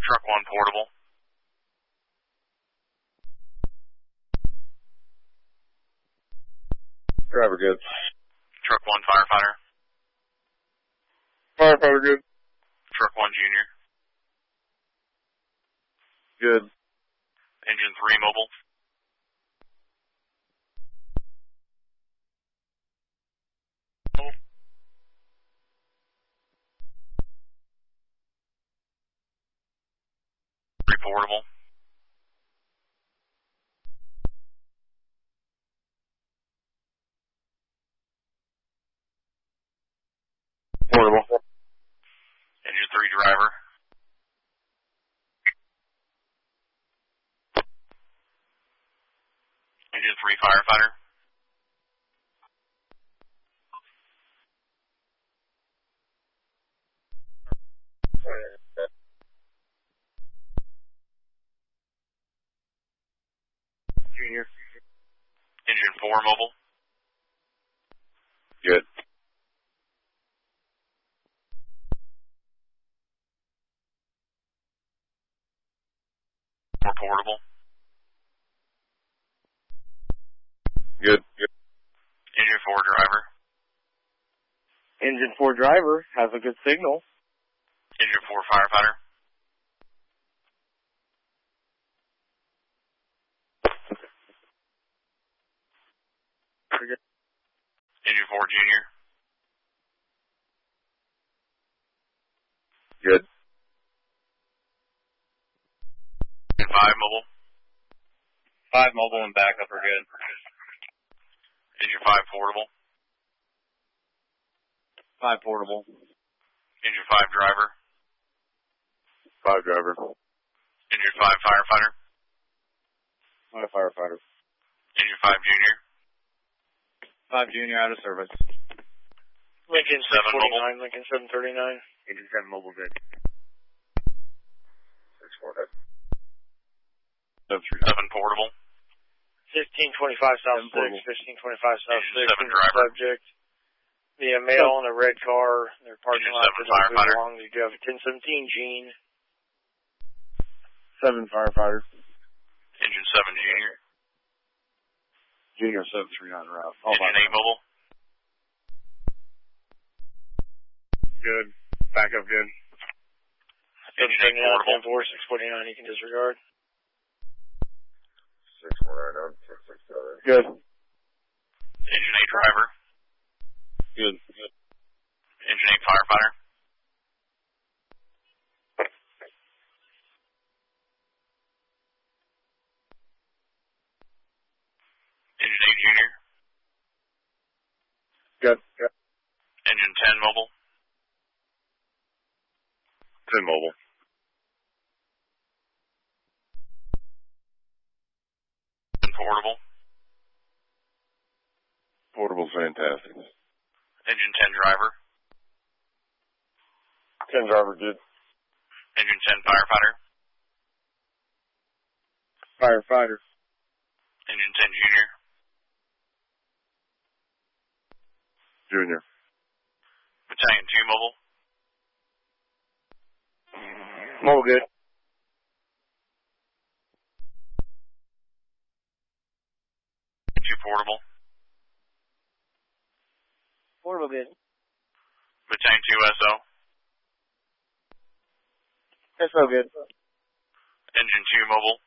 Truck 1 portable. Driver good. Truck 1 firefighter. Firefighter good. Truck 1 junior. Good. Engine 3 mobile. Portable. Portable. Engine 3 driver. Engine 3 firefighter. Junior. Engine 4 mobile. Good. Or portable. Good. Good. Engine 4 driver. Engine 4 driver has a good signal. Engine 4 firefighter. Good. Engine 4 junior. Good. Engine 5 mobile. 5 mobile and backup are good. Engine 5 portable. 5 portable. Engine 5 driver. 5 driver. Engine 5 firefighter. 5 firefighter. Engine 5 junior. 5 junior out of service. Lincoln 7 mobile. Lincoln 739. Engine 7 mobile good. 6-4 7 portable. 1525 South 6, 1525 South 6, 7 driver. subject. The male in a red car, their parking lot Engine 7 firefighter. belongs to Jeff 1017 Gene. 7 firefighter. Engine 7 junior. Junior 739 route. Engine 8 mobile. Good. Backup good. Engine 8 portable. 10-4, 649, you can disregard. 649 667. Good. Engine 8 driver. Good. Good. Engine 8 firefighter. Engine 8 junior. Good. Good. Engine 10 mobile. 10 mobile. Portable. Portable's fantastic. Engine 10 driver. 10 driver good. Engine 10 firefighter. Firefighter. Engine 10 junior. Junior. Battalion 2 mobile. Mobile good. 2 portable. Portable good. Battalion 2 SO. That's no good. Engine 2 mobile.